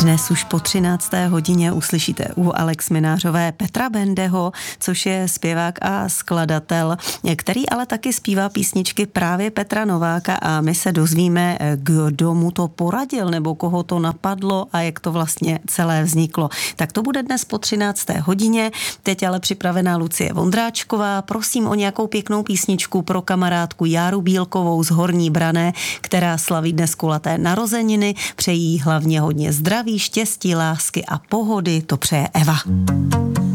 Dnes už po 13. hodině uslyšíte u Alex Minářové Petra Bendeho, což je zpěvák a skladatel, který ale taky zpívá písničky právě Petra Nováka a my se dozvíme, kdo mu to poradil nebo koho to napadlo a jak to vlastně celé vzniklo. Tak to bude dnes po 13. hodině. Teď ale připravená Lucie Vondráčková. Prosím o nějakou pěknou písničku pro kamarádku Járu Bílkovou z Horní Branné, která slaví dnes kulaté narozeniny. Přejí hlavně hodně zdraví, štěstí, lásky a pohody. To přeje Eva.